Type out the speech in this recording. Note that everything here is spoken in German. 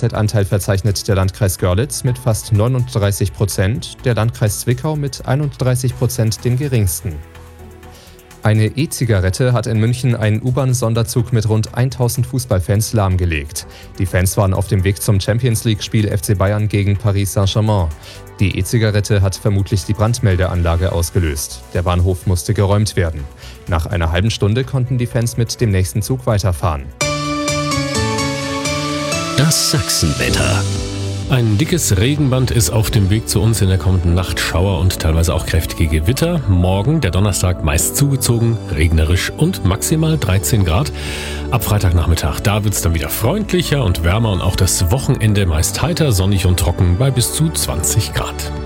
Freizeitanteil verzeichnet der Landkreis Görlitz mit fast 39%, der Landkreis Zwickau mit 31% den geringsten. Eine E-Zigarette hat in München einen U-Bahn-Sonderzug mit rund 1000 Fußballfans lahmgelegt. Die Fans waren auf dem Weg zum Champions-League-Spiel FC Bayern gegen Paris Saint-Germain. Die E-Zigarette hat vermutlich die Brandmeldeanlage ausgelöst. Der Bahnhof musste geräumt werden. Nach einer halben Stunde konnten die Fans mit dem nächsten Zug weiterfahren. Das Sachsenwetter. Ein dickes Regenband ist auf dem Weg zu uns in der kommenden Nacht. Schauer und teilweise auch kräftige Gewitter. Morgen, der Donnerstag, meist zugezogen, regnerisch und maximal 13 Grad. Ab Freitagnachmittag, da wird es dann wieder freundlicher und wärmer und auch das Wochenende meist heiter, sonnig und trocken bei bis zu 20 Grad.